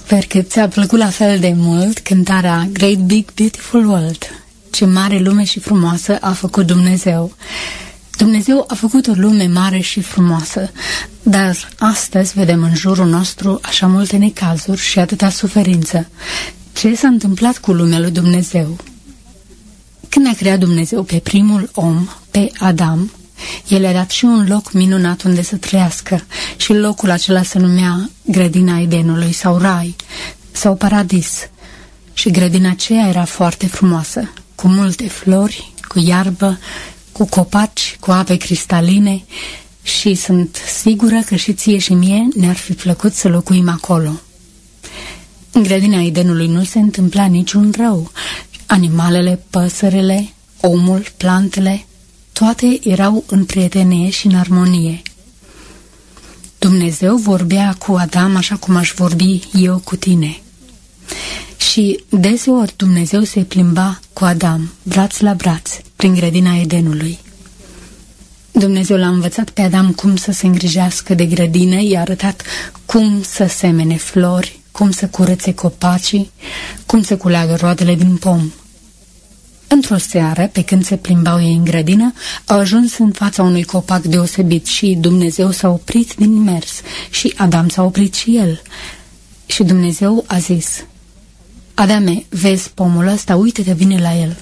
Sper că ți-a plăcut la fel de mult cântarea Great Big Beautiful World. Ce mare lume și frumoasă a făcut Dumnezeu. Dumnezeu a făcut o lume mare și frumoasă, dar astăzi vedem în jurul nostru așa multe necazuri și atâta suferință. Ce s-a întâmplat cu lumea lui Dumnezeu? Când a creat Dumnezeu pe primul om, pe Adam, El i-a dat și un loc minunat unde să trăiască și locul acela se numea grădina Edenului sau rai sau paradis. Și grădina aceea era foarte frumoasă, cu multe flori, cu iarbă, cu copaci, cu ape cristaline și sunt sigură că și ție și mie ne-ar fi plăcut să locuim acolo. În grădina Edenului nu se întâmpla niciun rău. Animalele, păsările, omul, plantele, toate erau în prietenie și în armonie. Dumnezeu vorbea cu Adam așa cum aș vorbi eu cu tine. Și deseori Dumnezeu se plimba cu Adam, braț la braț, prin grădina Edenului. Dumnezeu l-a învățat pe Adam cum să se îngrijească de grădină, i-a arătat cum să semene flori, cum să curățe copacii, cum să culeagă roadele din pom. Într-o seară, pe când se plimbau ei în grădină, au ajuns în fața unui copac deosebit și Dumnezeu s-a oprit din mers și Adam s-a oprit și el. Și Dumnezeu a zis: Adame, vezi pomul ăsta? Uite-te bine la el.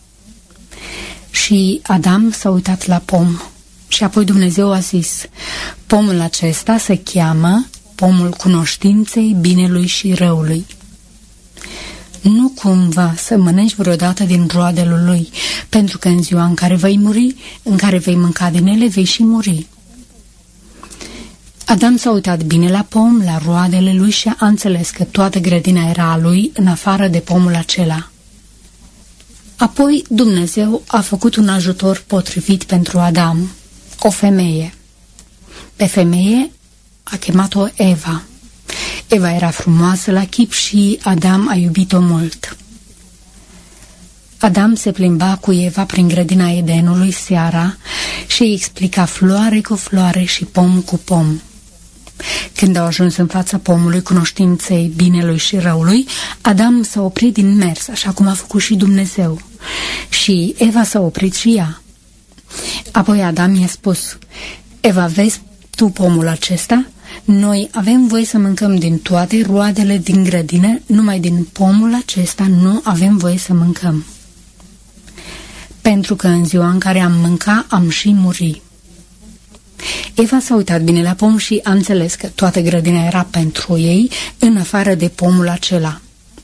Și Adam s-a uitat la pom și apoi Dumnezeu a zis: pomul acesta se cheamă pomul cunoștinței binelui și răului. Nu cumva să mănânci vreodată din roadele lui, pentru că în ziua în care vei muri, în care vei mânca din ele, vei și muri. Adam s-a uitat bine la pom, la roadele lui și a înțeles că toată grădina era a lui, în afară de pomul acela. Apoi Dumnezeu a făcut un ajutor potrivit pentru Adam, o femeie. Pe femeie a chemat-o Eva. Eva era frumoasă la chip și Adam a iubit-o mult. Adam se plimba cu Eva prin grădina Edenului seara și îi explica floare cu floare și pom cu pom. Când au ajuns în fața pomului cunoștinței binelui și răului, Adam s-a oprit din mers, așa cum a făcut și Dumnezeu. Și Eva s-a oprit și ea. Apoi Adam i-a spus: Eva, vezi tu pomul acesta? Noi avem voie să mâncăm din toate roadele din grădină, numai din pomul acesta nu avem voie să mâncăm. Pentru că în ziua în care am mâncat, am și muri. Eva s-a uitat bine la pom și a înțeles că toată grădina era pentru ei, în afară de pomul acela.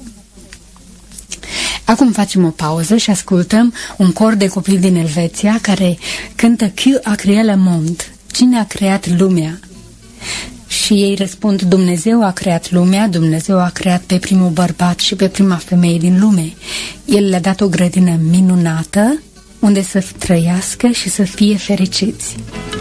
Acum facem o pauză și ascultăm un cor de copii din Elveția care cântă Qui a créé le monde? Cine a creat lumea? Și ei răspund: Dumnezeu a creat lumea, Dumnezeu a creat pe primul bărbat și pe prima femeie din lume. El le-a dat o grădină minunată unde să trăiască și să fie fericiți.